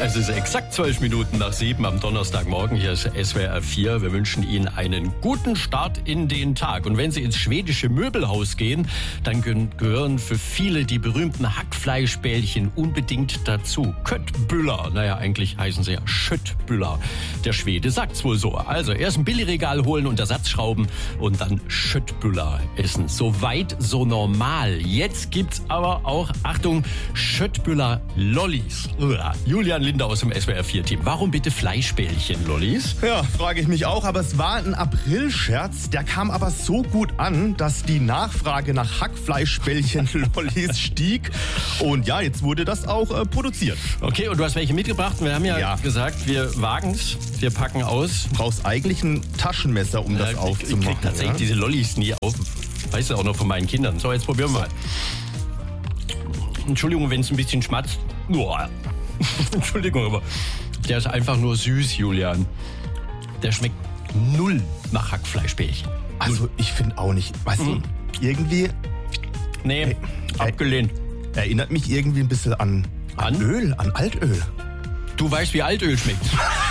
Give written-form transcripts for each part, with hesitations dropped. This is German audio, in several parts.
Es ist exakt 12 Minuten nach 7 am Donnerstagmorgen. Hier ist SWR 4. Wir wünschen Ihnen einen guten Start in den Tag. Und wenn Sie ins schwedische Möbelhaus gehen, dann gehören für viele die berühmten Hackfleischbällchen unbedingt dazu. Köttbullar. Naja, eigentlich heißen sie ja Schöttbullar. Der Schwede sagt's wohl so. Also erst ein Billigregal holen und Ersatzschrauben und dann Schöttbullar essen. So weit, so normal. Jetzt gibt's aber auch, Achtung, Schöttbullar Lollis. Julian Linde aus dem SWR 4-Team. Warum bitte Fleischbällchen-Lollis? Ja, frage ich mich auch, aber es war ein Aprilscherz. Der kam aber so gut an, dass die Nachfrage nach Hackfleischbällchen-Lollis stieg. Und ja, jetzt wurde das auch produziert. Okay, und du hast welche mitgebracht? Wir haben ja gesagt, wir wagen's, wir packen aus. Du brauchst eigentlich ein Taschenmesser, um das aufzumachen. Ich krieg tatsächlich diese Lollis nie auf. Weißt du auch noch von meinen Kindern. So, jetzt probieren wir mal. Entschuldigung, wenn es ein bisschen schmatzt. Uah. Entschuldigung, aber der ist einfach nur süß, Julian. Der schmeckt null nach Hackfleischbällchen. Also ich finde auch nicht. Weißt du, irgendwie... Nee, abgelehnt. Erinnert mich irgendwie ein bisschen an Öl, an Altöl. Du weißt, wie Altöl schmeckt.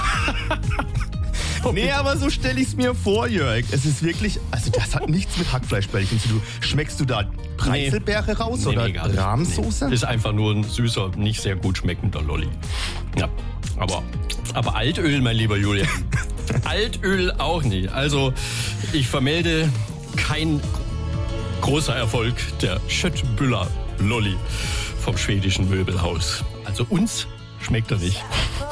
Nee, aber so stelle ich es mir vor, Jörg. Es ist wirklich, also das hat nichts mit Hackfleischbällchen zu tun. Schmeckst du da Preiselbeere raus oder Rahmsoße? Nee. Ist einfach nur ein süßer, nicht sehr gut schmeckender Lolli. Ja, aber Altöl, mein lieber Julian. Altöl auch nicht. Also ich vermelde kein großer Erfolg der Schöttbullar Lolli vom schwedischen Möbelhaus. Also uns schmeckt er nicht.